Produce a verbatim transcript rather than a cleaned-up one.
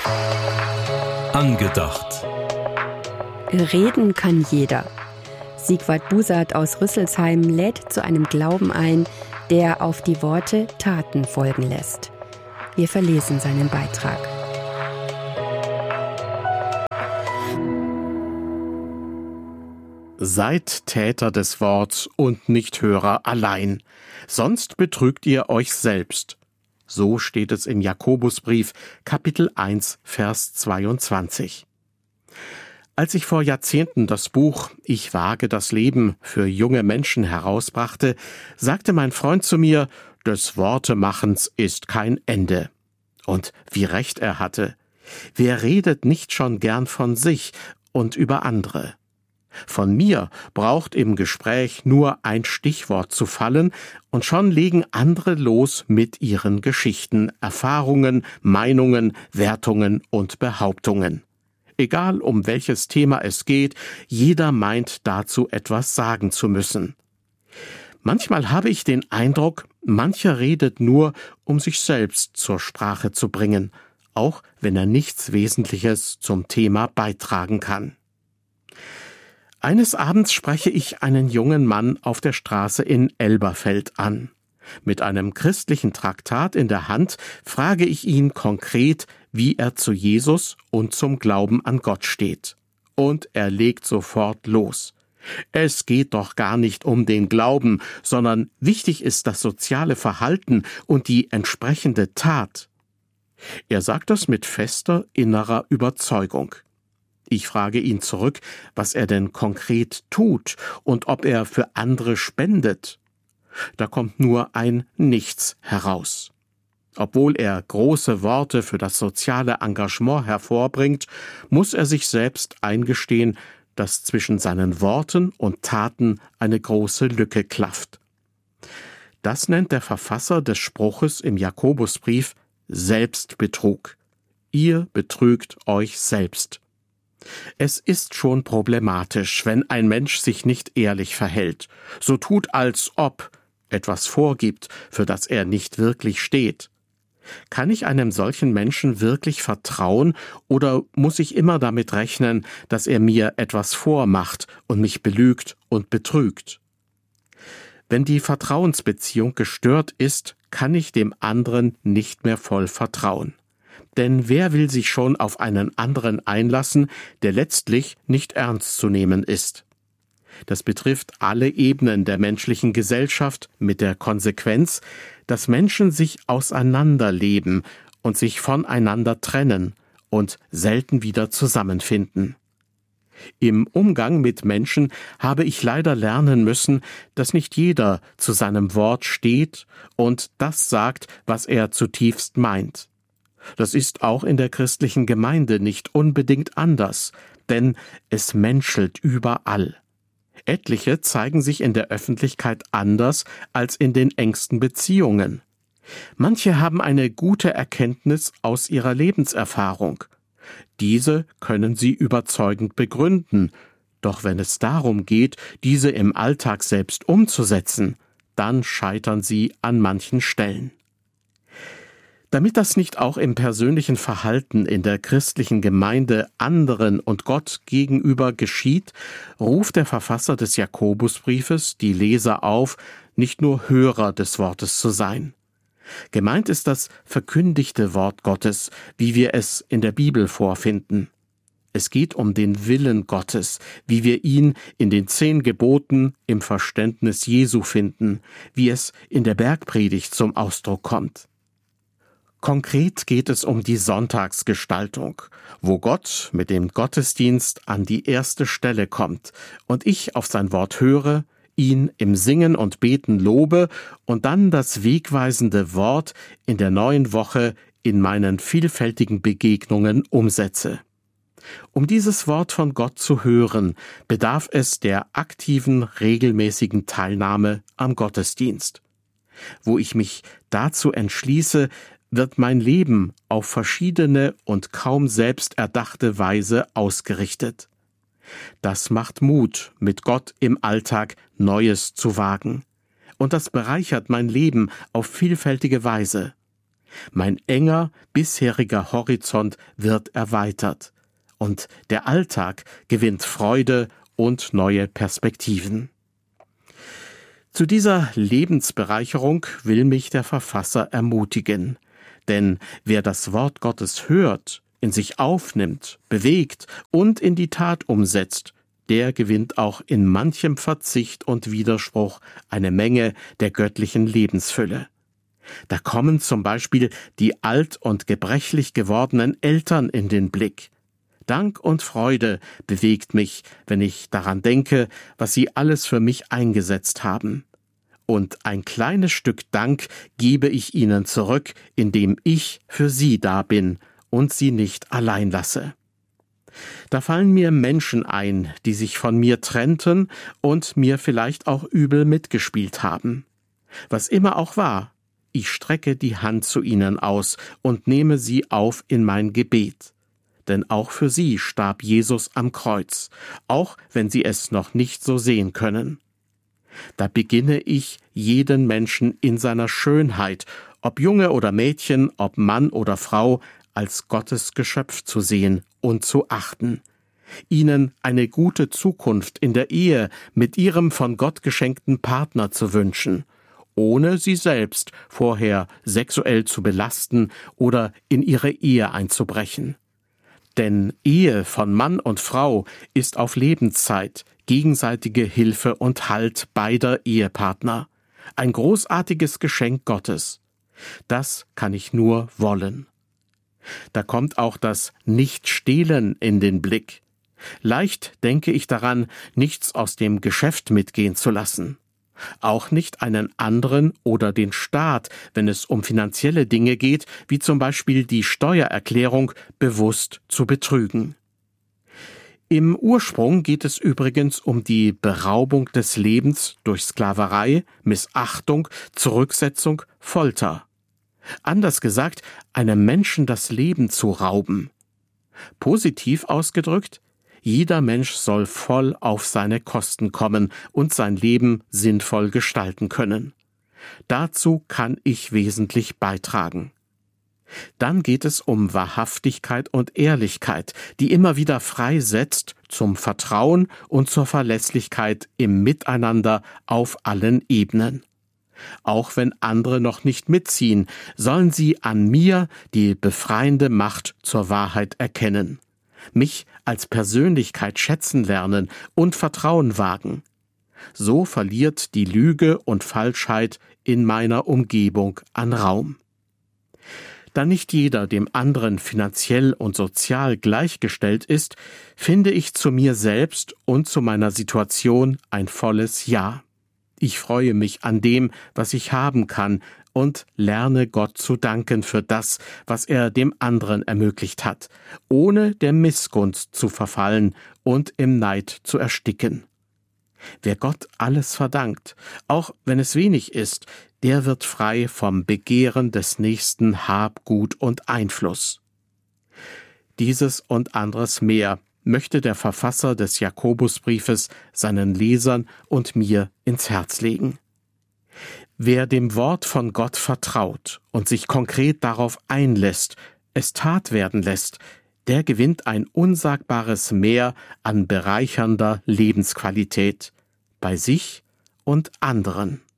Angedacht. Reden kann jeder. Sigvard Bussard aus Rüsselsheim lädt zu einem Glauben ein, der auf die Worte Taten folgen lässt. Wir verlesen seinen Beitrag. Seid Täter des Worts und nicht Hörer allein, sonst betrügt ihr euch selbst. So steht es im Jakobusbrief, Kapitel eins, Vers zweiundzwanzig. Als ich vor Jahrzehnten das Buch »Ich wage das Leben« für junge Menschen herausbrachte, sagte mein Freund zu mir, des Wortemachens ist kein Ende. Und wie recht er hatte. Wer redet nicht schon gern von sich und über andere? Von mir braucht im Gespräch nur ein Stichwort zu fallen, und schon legen andere los mit ihren Geschichten, Erfahrungen, Meinungen, Wertungen und Behauptungen. Egal um welches Thema es geht, jeder meint dazu etwas sagen zu müssen. Manchmal habe ich den Eindruck, mancher redet nur, um sich selbst zur Sprache zu bringen, auch wenn er nichts Wesentliches zum Thema beitragen kann. Eines Abends spreche ich einen jungen Mann auf der Straße in Elberfeld an. Mit einem christlichen Traktat in der Hand frage ich ihn konkret, wie er zu Jesus und zum Glauben an Gott steht. Und er legt sofort los. Es geht doch gar nicht um den Glauben, sondern wichtig ist das soziale Verhalten und die entsprechende Tat. Er sagt das mit fester innerer Überzeugung. Ich frage ihn zurück, was er denn konkret tut und ob er für andere spendet. Da kommt nur ein Nichts heraus. Obwohl er große Worte für das soziale Engagement hervorbringt, muss er sich selbst eingestehen, dass zwischen seinen Worten und Taten eine große Lücke klafft. Das nennt der Verfasser des Spruches im Jakobusbrief Selbstbetrug. Ihr betrügt euch selbst. Es ist schon problematisch, wenn ein Mensch sich nicht ehrlich verhält, so tut, als ob, etwas vorgibt, für das er nicht wirklich steht. Kann ich einem solchen Menschen wirklich vertrauen oder muss ich immer damit rechnen, dass er mir etwas vormacht und mich belügt und betrügt? Wenn die Vertrauensbeziehung gestört ist, kann ich dem anderen nicht mehr voll vertrauen. Denn wer will sich schon auf einen anderen einlassen, der letztlich nicht ernst zu nehmen ist? Das betrifft alle Ebenen der menschlichen Gesellschaft mit der Konsequenz, dass Menschen sich auseinanderleben und sich voneinander trennen und selten wieder zusammenfinden. Im Umgang mit Menschen habe ich leider lernen müssen, dass nicht jeder zu seinem Wort steht und das sagt, was er zutiefst meint. Das ist auch in der christlichen Gemeinde nicht unbedingt anders, denn es menschelt überall. Etliche zeigen sich in der Öffentlichkeit anders als in den engsten Beziehungen. Manche haben eine gute Erkenntnis aus ihrer Lebenserfahrung. Diese können sie überzeugend begründen, doch wenn es darum geht, diese im Alltag selbst umzusetzen, dann scheitern sie an manchen Stellen. Damit das nicht auch im persönlichen Verhalten in der christlichen Gemeinde anderen und Gott gegenüber geschieht, ruft der Verfasser des Jakobusbriefes die Leser auf, nicht nur Hörer des Wortes zu sein. Gemeint ist das verkündigte Wort Gottes, wie wir es in der Bibel vorfinden. Es geht um den Willen Gottes, wie wir ihn in den zehn Geboten im Verständnis Jesu finden, wie es in der Bergpredigt zum Ausdruck kommt. Konkret geht es um die Sonntagsgestaltung, wo Gott mit dem Gottesdienst an die erste Stelle kommt und ich auf sein Wort höre, ihn im Singen und Beten lobe und dann das wegweisende Wort in der neuen Woche in meinen vielfältigen Begegnungen umsetze. Um dieses Wort von Gott zu hören, bedarf es der aktiven, regelmäßigen Teilnahme am Gottesdienst. Wo ich mich dazu entschließe, wird mein Leben auf verschiedene und kaum selbst erdachte Weise ausgerichtet. Das macht Mut, mit Gott im Alltag Neues zu wagen. Und das bereichert mein Leben auf vielfältige Weise. Mein enger bisheriger Horizont wird erweitert und der Alltag gewinnt Freude und neue Perspektiven. Zu dieser Lebensbereicherung will mich der Verfasser ermutigen, denn wer das Wort Gottes hört, in sich aufnimmt, bewegt und in die Tat umsetzt, der gewinnt auch in manchem Verzicht und Widerspruch eine Menge der göttlichen Lebensfülle. Da kommen zum Beispiel die alt und gebrechlich gewordenen Eltern in den Blick. Dank und Freude bewegt mich, wenn ich daran denke, was sie alles für mich eingesetzt haben. Und ein kleines Stück Dank gebe ich ihnen zurück, indem ich für sie da bin und sie nicht allein lasse. Da fallen mir Menschen ein, die sich von mir trennten und mir vielleicht auch übel mitgespielt haben. Was immer auch war, ich strecke die Hand zu ihnen aus und nehme sie auf in mein Gebet. Denn auch für sie starb Jesus am Kreuz, auch wenn sie es noch nicht so sehen können. Da beginne ich, jeden Menschen in seiner Schönheit, ob Junge oder Mädchen, ob Mann oder Frau, als Gottes Geschöpf zu sehen und zu achten, ihnen eine gute Zukunft in der Ehe mit ihrem von Gott geschenkten Partner zu wünschen, ohne sie selbst vorher sexuell zu belasten oder in ihre Ehe einzubrechen. Denn Ehe von Mann und Frau ist auf Lebenszeit gegenseitige Hilfe und Halt beider Ehepartner, ein großartiges Geschenk Gottes. Das kann ich nur wollen. Da kommt auch das Nicht-Stehlen in den Blick. Leicht denke ich daran, nichts aus dem Geschäft mitgehen zu lassen. Auch nicht einen anderen oder den Staat, wenn es um finanzielle Dinge geht, wie zum Beispiel die Steuererklärung, bewusst zu betrügen. Im Ursprung geht es übrigens um die Beraubung des Lebens durch Sklaverei, Missachtung, Zurücksetzung, Folter. Anders gesagt, einem Menschen das Leben zu rauben. Positiv ausgedrückt, jeder Mensch soll voll auf seine Kosten kommen und sein Leben sinnvoll gestalten können. Dazu kann ich wesentlich beitragen. Dann geht es um Wahrhaftigkeit und Ehrlichkeit, die immer wieder freisetzt zum Vertrauen und zur Verlässlichkeit im Miteinander auf allen Ebenen. Auch wenn andere noch nicht mitziehen, sollen sie an mir die befreiende Macht zur Wahrheit erkennen, mich als Persönlichkeit schätzen lernen und Vertrauen wagen. So verliert die Lüge und Falschheit in meiner Umgebung an Raum. Da nicht jeder dem anderen finanziell und sozial gleichgestellt ist, finde ich zu mir selbst und zu meiner Situation ein volles Ja. Ich freue mich an dem, was ich haben kann, und lerne Gott zu danken für das, was er dem anderen ermöglicht hat, ohne der Missgunst zu verfallen und im Neid zu ersticken. Wer Gott alles verdankt, auch wenn es wenig ist, der wird frei vom Begehren des nächsten Hab, Gut und Einfluss. Dieses und anderes mehr möchte der Verfasser des Jakobusbriefes seinen Lesern und mir ins Herz legen. Wer dem Wort von Gott vertraut und sich konkret darauf einlässt, es Tat werden lässt, der gewinnt ein unsagbares Mehr an bereichernder Lebensqualität bei sich und anderen.